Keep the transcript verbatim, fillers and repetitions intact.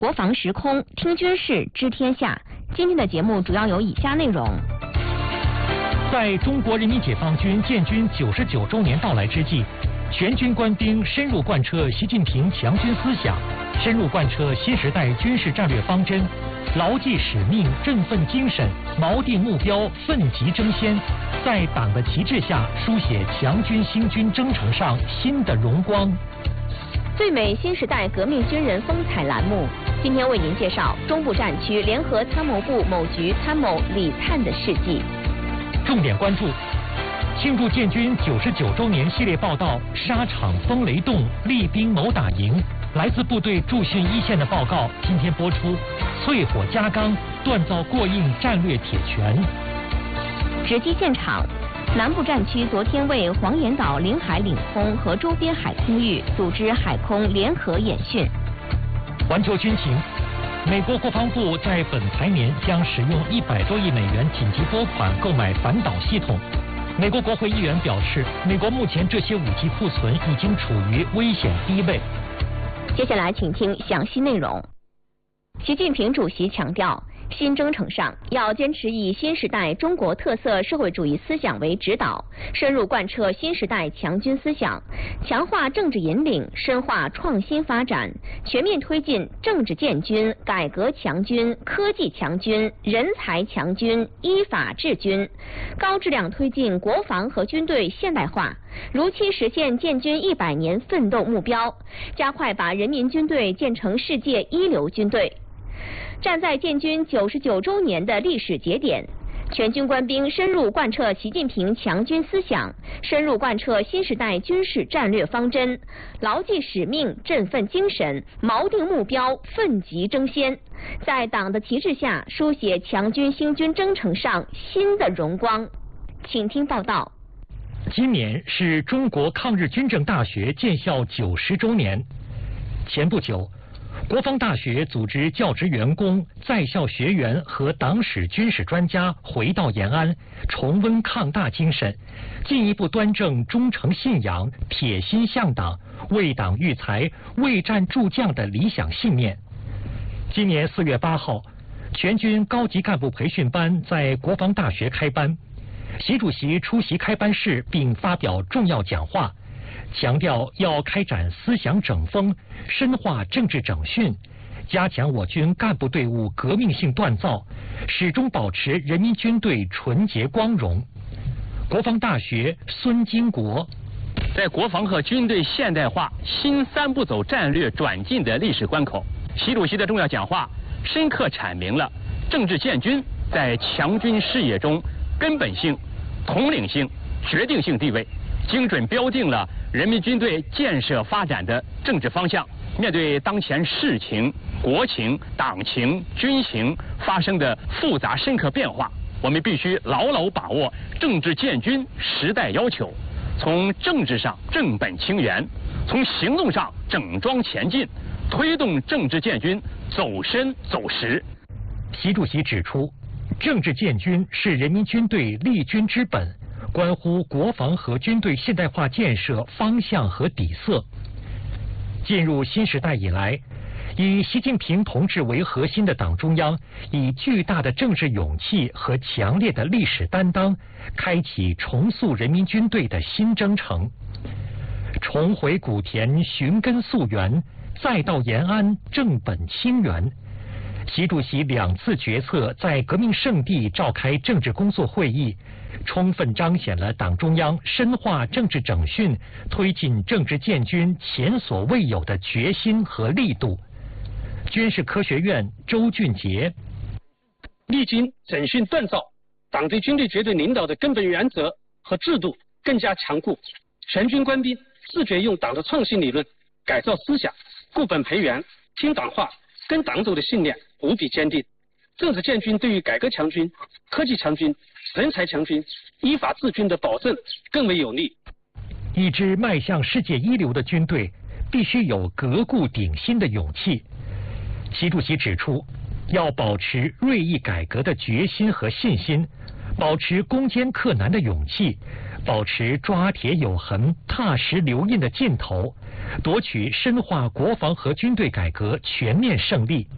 国防时空，听军事，知天下。今天的节目主要有以下内容： 在中国人民解放军建军九十九周年到来之际，全军官兵深入贯彻习近平强军思想，深入贯彻新时代军事战略方针，牢记使命，振奋精神，锚定目标，奋楫争先，在党的旗帜下书写强军兴军征程上新的荣光。 最美新时代革命军人风采栏目，今天为您介绍中部战区联合参谋部某局参谋李灿的事迹。 重点关注：庆祝建军九十九周年系列报道《沙场风雷动，厉兵谋打赢》。来自部队驻训一线的报告，今天播出。淬火加钢，锻造过硬战略铁拳。 直击现场。南部战区昨天为黄岩岛领海领空和周边海空域组织海空联合演训。 环球军情，美国国防部在本财年将使用一百多亿美元紧急拨款购买反导系统。美国国会议员表示，美国目前这些武器库存已经处于危险低位。 接下来请听详细内容。习近平主席强调，新征程上要坚持以新时代中国特色社会主义思想为指导，深入贯彻新时代强军思想，强化政治引领，深化创新发展，全面推进政治建军、改革强军、科技强军、人才强军、依法治军，高质量推进国防和军队现代化，如期实现建军一百年奋斗目标，加快把人民军队建成世界一流军队。站在建军九十九周年的历史节点，全军官兵深入贯彻习近平强军思想，深入贯彻新时代军事战略方针，牢记使命，振奋精神，锚定目标，奋楫争先，在党的旗帜下书写强军兴军征程上新的荣光。请听报道。 今年是中国抗日军政大学建校九十周年。前不久，国防大学组织教职员工、在校学员和党史军事专家回到延安，重温抗大精神，进一步端正忠诚信仰、铁心向党、为党育才、为战助将的理想信念。今年四月八号，全军高级干部培训班在国防大学开班，习主席出席开班式并发表重要讲话，强调要开展思想整风，深化政治整训，加强我军干部队伍革命性锻造，始终保持人民军队纯洁光荣。国防大学孙金国， 在国防和军队现代化新三步走战略转进的历史关口，习主席的重要讲话深刻阐明了政治建军在强军事业中根本性、统领性、决定性地位，精准标定了人民军队建设发展的政治方向。面对当前世情、国情、党情、军情发生的复杂深刻变化，我们必须牢牢把握政治建军时代要求，从政治上正本清源，从行动上整装前进，推动政治建军走深走实。 习主席指出，政治建军是人民军队立军之本，关乎国防和军队现代化建设方向和底色。进入新时代以来，以习近平同志为核心的党中央，以巨大的政治勇气和强烈的历史担当，开启重塑人民军队的新征程。重回古田，寻根溯源，再到延安，正本清源。习主席两次决策在革命圣地召开政治工作会议，充分彰显了党中央深化政治整训、推进政治建军前所未有的决心和力度。军事科学院周俊杰， 历经整训锻造，党对军队绝对领导的根本原则和制度更加强固，全军官兵自觉用党的创新理论改造思想，固本培元，听党话，跟党走的信念无比坚定。政治建军对于改革强军、科技强军、人才强军、依法治军的保证更为有力。 一支迈向世界一流的军队，必须有革故鼎新的勇气。习主席指出，要保持锐意改革的决心和信心，保持攻坚克难的勇气，保持抓铁有痕、踏实留印的劲头，夺取深化国防和军队改革全面胜利。